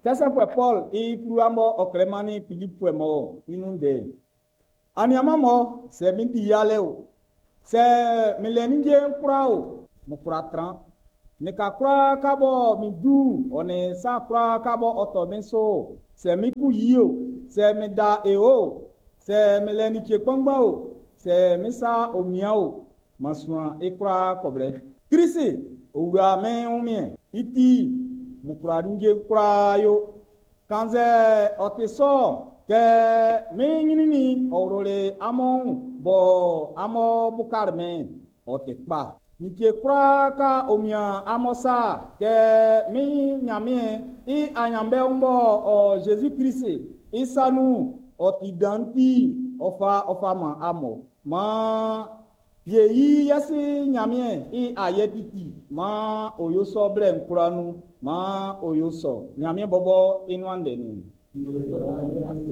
Kasa pour Paul et pour amo oklemani Philippe pour mo inunde. Aniama mo c'est mindi yaleo. C'est mileninje kurao mo kuratran. Ne ka kura kabo midu one sa kura kabo otomenso. C'est miku yio, c'est meda eo, c'est mileniche kongba c'est misa omiao. Masua ekura kobre. Krisi oura men omien iti mukura ninje kura yo kanze oteso ke menyini orole amon bo amo bukarme otekpa nike kura ka omia amosa ke mi nyame I anyambe umbo o Jésus Christ isanu otidanti ofa ma amo ma yeyi yasi nyamie I ayetiti ma oyoso blem kuranu ma oyoso nyamie bobo inwande ni